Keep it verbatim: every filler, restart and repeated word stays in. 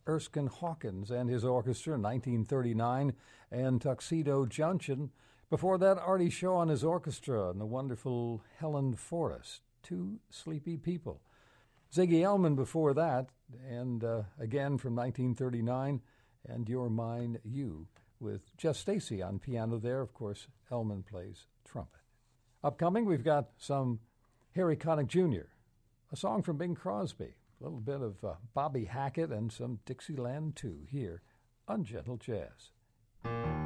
Erskine Hawkins and his orchestra, nineteen thirty-nine, and Tuxedo Junction. Before that, Artie Shaw and his orchestra and the wonderful Helen Forrest, Two Sleepy People. Ziggy Elman before that, and uh, again from nineteen thirty-nine, and You're Mine, You, with Jeff Stacey on piano there. Of course, Elman plays trumpet. Upcoming, we've got some Harry Connick Junior, a song from Bing Crosby, a little bit of uh, Bobby Hackett, and some Dixieland too here on Gentle Jazz.